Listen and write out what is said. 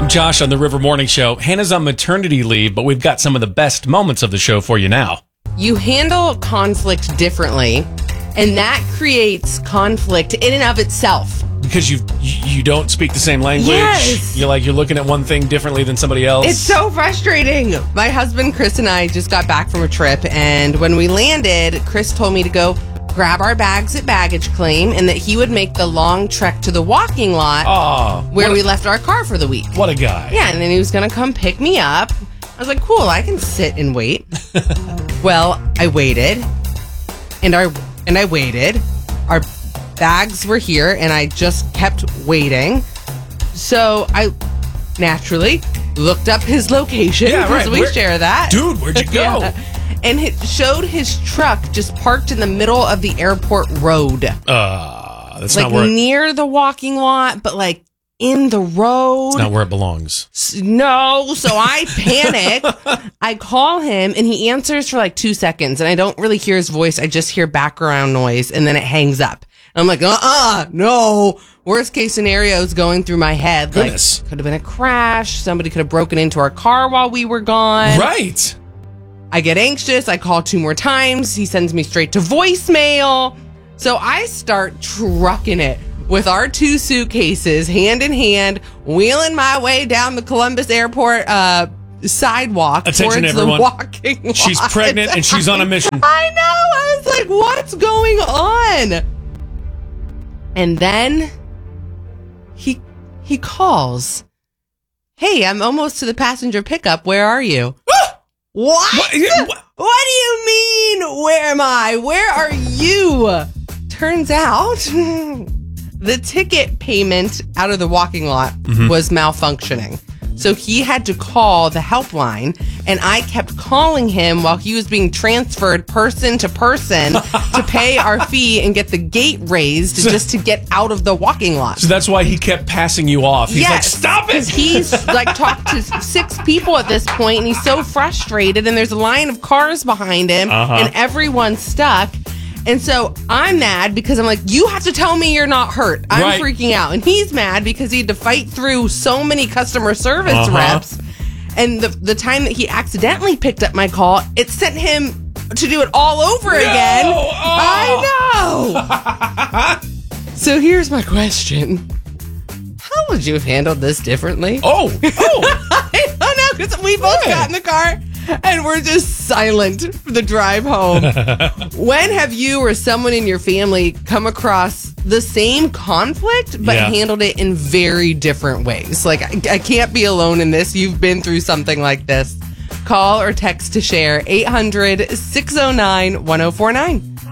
Josh on the River Morning Show. Hannah's on maternity leave, but we've got some of the best moments of the show for you now. You handle conflict differently, and that creates conflict in and of itself. Because you don't speak the same language. Yes. You're looking at one thing differently than somebody else. It's so frustrating. My husband, Chris, and I just got back from a trip, and when we landed, Chris told me to go grab our bags at baggage claim and that he would make the long trek to the walking lot where we left our car for the week. What a guy. Yeah, and then he was going to come pick me up. I was like, cool, I can sit and wait. Well, I waited, and I waited. Our bags were here, and I just kept waiting. So I naturally looked up his location because we share that. Dude, where'd you go? Yeah. And it showed his truck just parked in the middle of the airport road. That's like not where near the walking lot, but like in the road. It's not where it belongs. No, so I panic. I call him, and he answers for like 2 seconds, and I don't really hear his voice. I just hear background noise, and then it hangs up. And I'm like, no. Worst case scenario is going through my head. Goodness. Like, could have been a crash. Somebody could have broken into our car while we were gone. Right. I get anxious. I call 2 more times. He sends me straight to voicemail. So I start trucking it with our 2 suitcases, hand in hand, wheeling my way down the Columbus Airport sidewalk. Attention, towards everyone. The walking lot. She's pregnant and she's on a mission. I know. I was like, what's going on? And then he calls. Hey, I'm almost to the passenger pickup. Where are you? What? What do you mean? Where am I? Where are you? Turns out the ticket payment out of the walking lot was malfunctioning. So he had to call the helpline, and I kept calling him while he was being transferred person to person to pay our fee and get the gate raised just to get out of the walking lot. So that's why he kept passing you off. He's like, stop it! He's like talked to 6 people at this point, and he's so frustrated, and there's a line of cars behind him, and everyone's stuck. And so I'm mad because I'm like, you have to tell me you're not hurt. I'm freaking out. And he's mad because he had to fight through so many customer service reps. And the time that he accidentally picked up my call, it sent him to do it all over again. I know. So here's my question. How would you have handled this differently? I don't know, because we both got in the car and we're just silent for the drive home. When have you or someone in your family come across the same conflict but handled it in very different ways? Like, I can't be alone in this. You've been through something like this. Call or text to share 800-609-1049.